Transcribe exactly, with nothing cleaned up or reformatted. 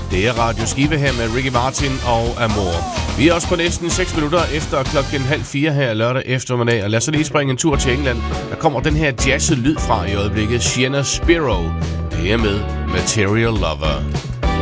Det er Radio Skive her med Ricky Martin og Amor. Vi er også på næsten seks minutter efter klokken halv fire her lørdag eftermiddag. Og lad os lige springe en tur til England. Der kommer den her jazzet lyd fra i øjeblikket. Sienna Spiro. Det er med Material Lover.